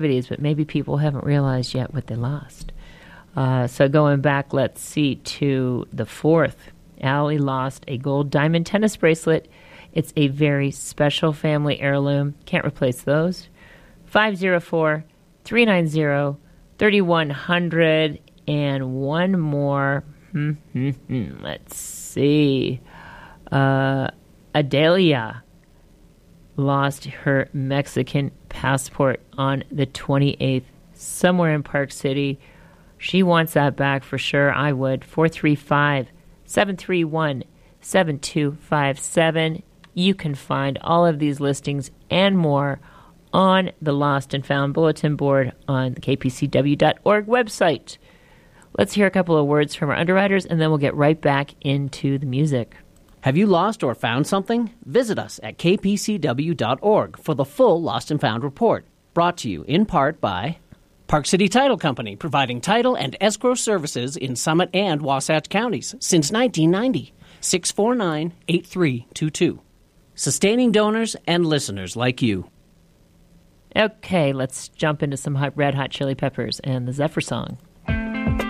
but maybe people haven't realized yet what they lost. So going back, let's see, to the 4th, Allie lost a gold diamond tennis bracelet. It's a very special family heirloom. Can't replace those. 504-390-3100. And one more. Let's see. Adelia lost her Mexican passport on the 28th, somewhere in Park City. She wants that back for sure. I would. 435-731-7257. You can find all of these listings and more on the Lost and Found Bulletin Board on the kpcw.org website. Let's hear a couple of words from our underwriters, and then we'll get right back into the music. Have you lost or found something? Visit us at kpcw.org for the full Lost and Found report, brought to you in part by Park City Title Company, providing title and escrow services in Summit and Wasatch counties since 1990. 649-8322. Sustaining donors and listeners like you. Okay, let's jump into some Red Hot Chili Peppers and the Zephyr Song.